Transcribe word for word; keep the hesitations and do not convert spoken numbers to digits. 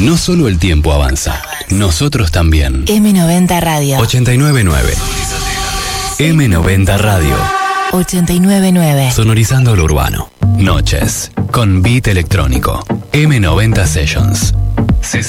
No solo el tiempo avanza, nosotros también. eme noventa Radio. ochenta y nueve punto nueve. eme noventa Radio. ochenta y nueve punto nueve. Sonorizando lo urbano. Noches con beat electrónico. eme noventa Sessions. sesenta